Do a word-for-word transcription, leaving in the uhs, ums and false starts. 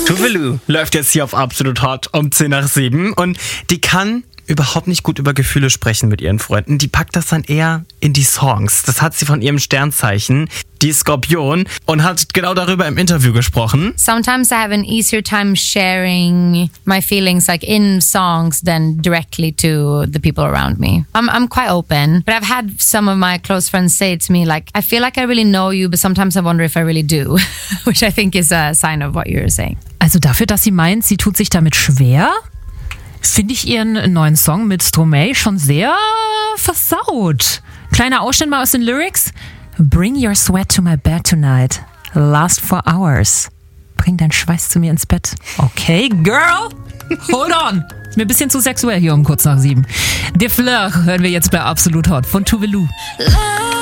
Tove Lo läuft jetzt hier auf Absolut Hot um zehn nach sieben und die kann überhaupt nicht gut über Gefühle sprechen mit ihren Freunden. Die packt das dann eher in die Songs. Das hat sie von ihrem Sternzeichen, die Skorpion, und hat genau darüber im Interview gesprochen. Sometimes I have an easier time sharing my feelings like in songs than directly to the people around me. I'm I'm quite open, but I've had some of my close friends say to me like, I feel like I really know you, but sometimes I wonder if I really do, which I think is a sign of what you're saying. Also dafür, dass sie meint, sie tut sich damit schwer, finde ich ihren neuen Song mit Stromae schon sehr versaut. Kleiner Ausschnitt mal aus den Lyrics. Bring your sweat to my bed tonight. Last for hours. Bring deinen Schweiß zu mir ins Bett. Okay, girl. Hold on. Ist mir ein bisschen zu sexuell hier um kurz nach sieben. De Fleur hören wir jetzt bei Absolut Hot von Tove Lo.